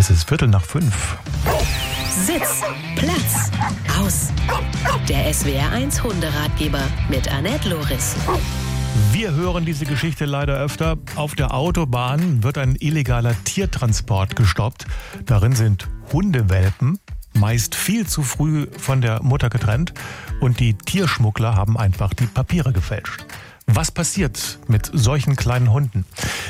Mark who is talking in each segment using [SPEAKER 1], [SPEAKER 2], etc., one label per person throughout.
[SPEAKER 1] Es ist 4:45.
[SPEAKER 2] Sitz, Platz, aus. Der SWR1 Hunderatgeber mit Annette Loris.
[SPEAKER 1] Wir hören diese Geschichte leider öfter. Auf der Autobahn wird ein illegaler Tiertransport gestoppt. Darin sind Hundewelpen, meist viel zu früh von der Mutter getrennt. Und die Tierschmuggler haben einfach die Papiere gefälscht. Was passiert mit solchen kleinen Hunden?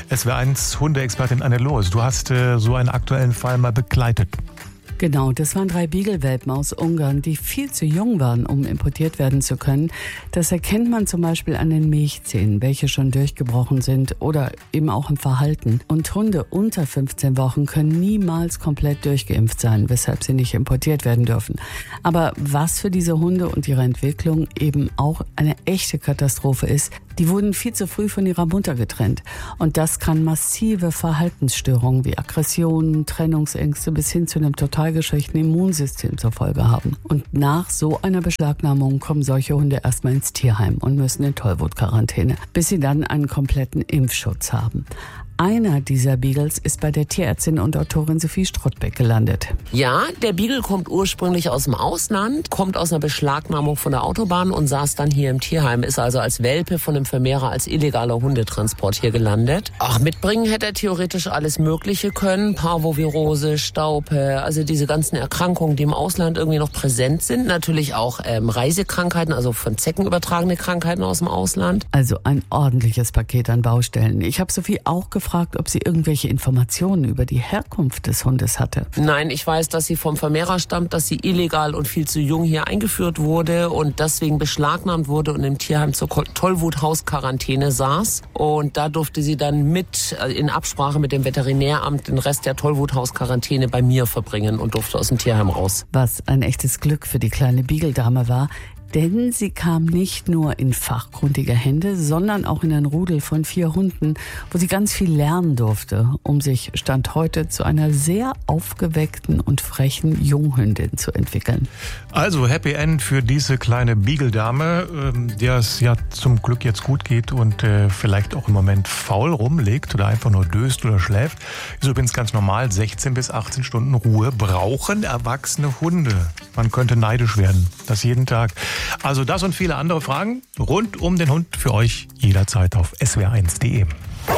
[SPEAKER 1] SWR1 Hundeexpertin Annette Loris, du hast so einen aktuellen Fall mal begleitet.
[SPEAKER 3] Genau, das waren 3 Beagle-Welpen aus Ungarn, die viel zu jung waren, um importiert werden zu können. Das erkennt man zum Beispiel an den Milchzähnen, welche schon durchgebrochen sind oder eben auch im Verhalten. Und Hunde unter 15 Wochen können niemals komplett durchgeimpft sein, weshalb sie nicht importiert werden dürfen. Aber was für diese Hunde und ihre Entwicklung eben auch eine echte Katastrophe ist, die wurden viel zu früh von ihrer Mutter getrennt. Und das kann massive Verhaltensstörungen wie Aggressionen, Trennungsängste bis hin zu einem total geschwächten Immunsystem zur Folge haben. Und nach so einer Beschlagnahmung kommen solche Hunde erstmal ins Tierheim und müssen in Tollwut-Quarantäne, bis sie dann einen kompletten Impfschutz haben. Einer dieser Beagles ist bei der Tierärztin und Autorin Sophie Struttbeck gelandet.
[SPEAKER 4] Ja, der Beagle kommt ursprünglich aus dem Ausland, kommt aus einer Beschlagnahmung von der Autobahn und saß dann hier im Tierheim, ist also als Welpe von einem Vermehrer als illegaler Hundetransport hier gelandet. Ach, mitbringen hätte er theoretisch alles Mögliche können, Parvovirose, Staupe, also diese ganzen Erkrankungen, die im Ausland irgendwie noch präsent sind. Natürlich auch Reisekrankheiten, also von Zecken übertragene Krankheiten aus dem Ausland.
[SPEAKER 3] Also ein ordentliches Paket an Baustellen. Ich habe Sophie auch gefragt, ob sie irgendwelche Informationen über die Herkunft des Hundes hatte.
[SPEAKER 4] Nein, ich weiß, dass sie vom Vermehrer stammt, dass sie illegal und viel zu jung hier eingeführt wurde und deswegen beschlagnahmt wurde und im Tierheim zur Tollwut-Hausquarantäne saß. Und da durfte sie dann mit in Absprache mit dem Veterinäramt den Rest der Tollwut-Hausquarantäne bei mir verbringen und durfte aus dem Tierheim raus.
[SPEAKER 3] Was ein echtes Glück für die kleine Beagle-Dame war, denn sie kam nicht nur in fachkundige Hände, sondern auch in ein Rudel von 4 Hunden, wo sie ganz viel lernen durfte, um sich Stand heute zu einer sehr aufgeweckten und frechen Junghündin zu entwickeln.
[SPEAKER 1] Also Happy End für diese kleine Beagle-Dame, der es ja zum Glück jetzt gut geht und vielleicht auch im Moment faul rumliegt oder einfach nur döst oder schläft. Ist übrigens ganz normal, 16 bis 18 Stunden Ruhe brauchen erwachsene Hunde. Man könnte neidisch werden, das jeden Tag. Also das und viele andere Fragen rund um den Hund für euch jederzeit auf swr1.de.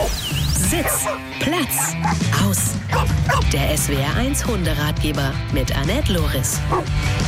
[SPEAKER 2] Sitz, Platz, aus. Der SWR1 Hunderatgeber mit Annette Loris.